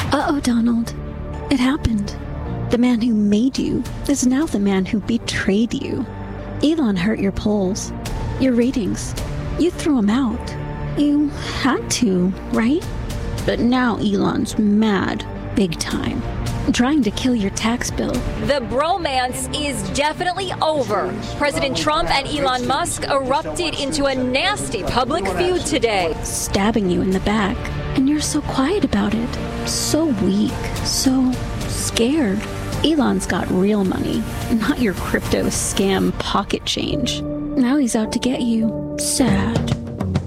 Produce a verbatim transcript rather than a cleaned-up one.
Uh-oh, Donald. It happened. The man who made you is now the man who betrayed you. Elon hurt your polls, your ratings. You threw him out. You had to, right? But now Elon's mad, big time, trying to kill your tax bill. The bromance is definitely over. President Trump and Elon Musk erupted into a nasty public feud today. Stabbing you in the back, and you're so quiet about it. So weak, so scared. Elon's got real money, not your crypto scam pocket change. Now he's out to get you. Sad.